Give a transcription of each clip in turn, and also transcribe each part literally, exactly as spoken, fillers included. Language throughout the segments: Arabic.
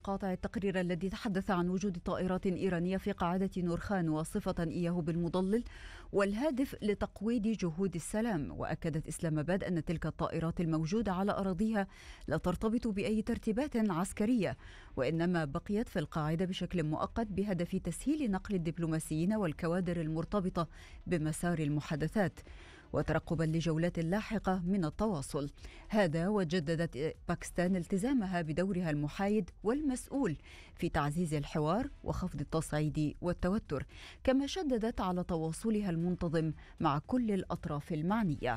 قاطع التقرير الذي تحدث عن وجود طائرات إيرانية في قاعدة نورخان واصفة إياه بالمضلل والهادف لتقويض جهود السلام. وأكدت إسلام آباد أن تلك الطائرات الموجودة على أراضيها لا ترتبط بأي ترتيبات عسكرية، وإنما بقيت في القاعدة بشكل مؤقت بهدف تسهيل نقل الدبلوماسيين والكوادر المرتبطة بمسار المحادثات وترقبا لجولات لاحقة من التواصل. هذا وجددت باكستان التزامها بدورها المحايد والمسؤول في تعزيز الحوار وخفض التصعيد والتوتر، كما شددت على تواصلها المنتظم مع كل الأطراف المعنية.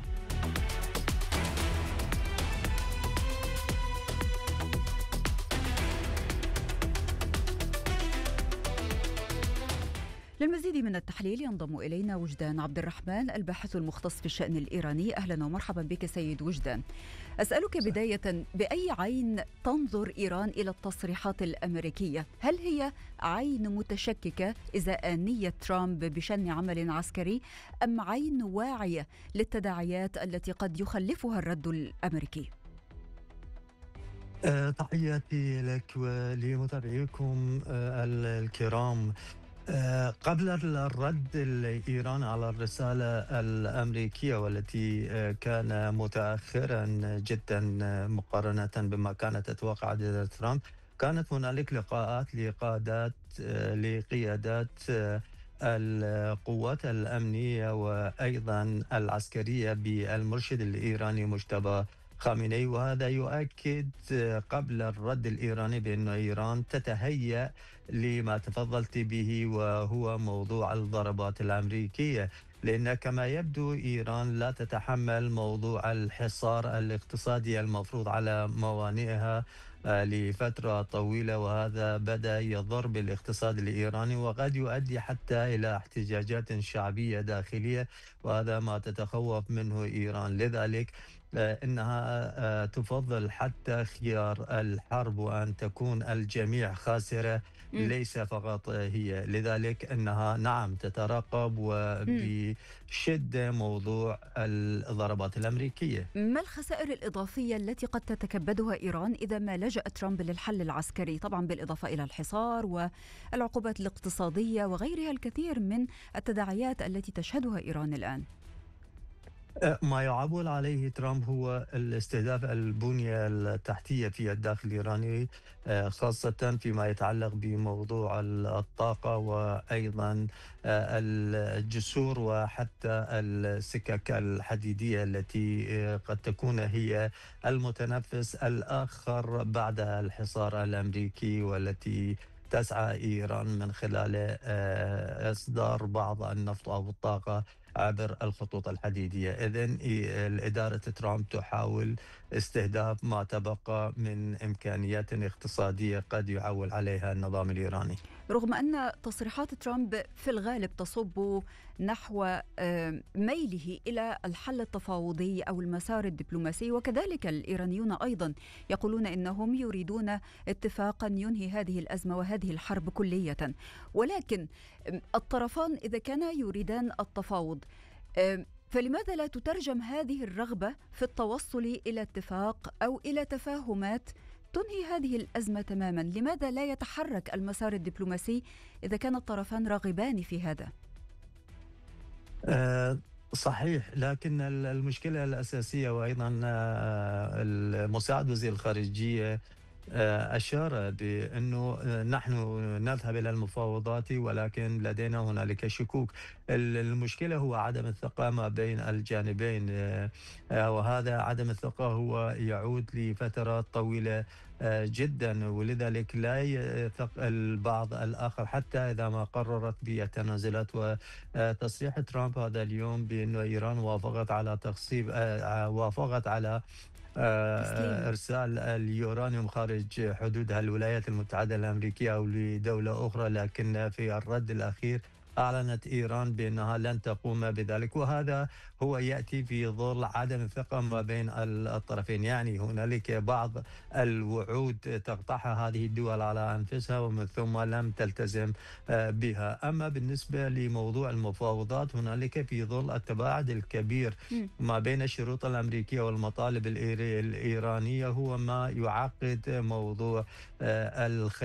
للمزيد من التحليل ينضم إلينا وجدان عبد الرحمن الباحث المختص في الشأن الإيراني. أهلا ومرحبا بك سيد وجدان. أسألك بداية، بأي عين تنظر إيران إلى التصريحات الأمريكية؟ هل هي عين متشككة إزاء نية ترامب بشن عمل عسكري، أم عين واعية للتداعيات التي قد يخلفها الرد الأمريكي؟ أه تحياتي لك ولمتابعيكم أه الكرام. أه قبل الرد الإيراني على الرسالة الأمريكية والتي أه كان متأخرا جدا أه مقارنة بما كانت تتوقع عادة ترامب، كانت هنالك لقاءات لقادات أه لقيادات أه القوات الأمنية وأيضا العسكرية بالمرشد الإيراني مجتبى خامنئي، وهذا يؤكد قبل الرد الإيراني بأن إيران تتهيأ لما تفضلت به، وهو موضوع الضربات الأمريكية، لأن كما يبدو إيران لا تتحمل موضوع الحصار الاقتصادي المفروض على موانئها لفترة طويلة، وهذا بدأ يضر بالاقتصاد الإيراني وقد يؤدي حتى إلى احتجاجات شعبية داخلية، وهذا ما تتخوف منه إيران. لذلك إنها تفضل حتى خيار الحرب وأن تكون الجميع خاسرة، ليس فقط هي. لذلك أنها نعم تترقب وبشدة موضوع الضربات الأمريكية. ما الخسائر الإضافية التي قد تتكبدها إيران إذا ما لجأ ترامب للحل العسكري، طبعا بالإضافة إلى الحصار والعقوبات الاقتصادية وغيرها الكثير من التداعيات التي تشهدها إيران الآن؟ ما يعول عليه ترامب هو الاستهداف البنية التحتية في الداخل الإيراني، خاصة فيما يتعلق بموضوع الطاقة وأيضا الجسور وحتى السكك الحديدية التي قد تكون هي المتنفس الآخر بعد الحصار الأمريكي، والتي تسعى إيران من خلال إصدار بعض النفط أو الطاقة عبر الخطوط الحديدية. إذن الإدارة ترامب تحاول استهداف ما تبقى من إمكانيات اقتصادية قد يعول عليها النظام الإيراني، رغم أن تصريحات ترامب في الغالب تصب نحو ميله إلى الحل التفاوضي أو المسار الدبلوماسي، وكذلك الإيرانيون أيضا يقولون إنهم يريدون اتفاقا ينهي هذه الأزمة وهذه الحرب كلية. ولكن الطرفان إذا كانا يريدان التفاوض، فلماذا لا تترجم هذه الرغبة في التوصل إلى اتفاق أو إلى تفاهمات تنهي هذه الأزمة تماما؟ لماذا لا يتحرك المسار الدبلوماسي إذا كان الطرفان راغبان في هذا؟ أه صحيح، لكن المشكلة الأساسية وأيضا المساعد وزير الخارجية أشار بأنه نحن نذهب إلى المفاوضات ولكن لدينا هنالك شكوك. المشكلة هو عدم الثقة ما بين الجانبين، وهذا عدم الثقة هو يعود لفترات طويلة جدا، ولذلك لا يثق البعض الآخر حتى إذا ما قررت بالتنازلات. وتصريح ترامب هذا اليوم بأن إيران وافقت على تخصيب وافقت على تسليم. إرسال اليورانيوم خارج حدودها الولايات المتحدة الأمريكية أو لدولة أخرى، لكن في الرد الأخير أعلنت إيران بأنها لن تقوم بذلك، وهذا هو يأتي في ظل عدم الثقة ما بين الطرفين. يعني هنالك بعض الوعود تقطعها هذه الدول على أنفسها ومن ثم لم تلتزم آه، بها. أما بالنسبة لموضوع المفاوضات، هنالك في ظل التباعد الكبير مم. ما بين الشروط الأمريكية والمطالب الإيرانية، هو ما يعقد موضوع آه، الخ